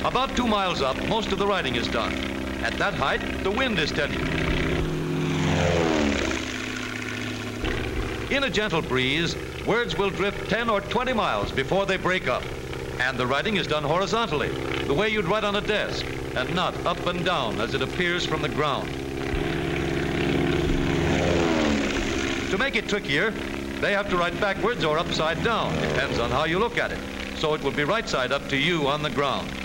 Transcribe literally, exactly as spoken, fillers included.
About two miles up, most of the riding is done. At that height, the wind is steady. In a gentle breeze, words will drift ten or twenty miles before they break up. And the writing is done horizontally, the way you'd write on a desk, and not up and down as it appears from the ground. To make it trickier, they have to write backwards or upside down, depends on how you look at it. So it will be right side up to you on the ground.